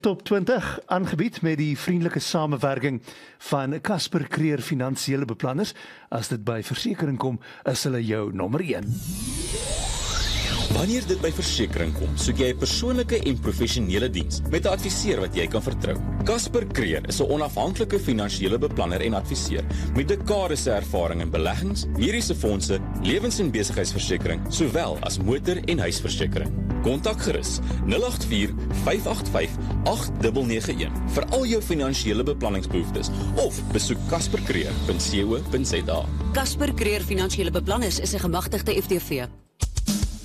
Top 20 aangebied met die vriendelike samewerking van Casper Creer Finansiële Beplanners. As dit by versekering kom, is hulle jou nommer 1. Wanneer dit by versekering kom, soek jy 'n persoonlike en professionele diens met 'n adviseur wat jy kan vertrou. Casper Creer is 'n onafhanklike finansiële beplanner en adviseur met dekades se ervaring in beleggings, mediese fondse, lewens- en besigheidsversekering, sowel as motor- en huisversekering. Kontak gerus 084 585 8991 vir al jou finansiële beplanningsbehoeftes of besoek caspercreer.co.za. Casper Creer Finansiële Beplanners is 'n gemagtigde FTV.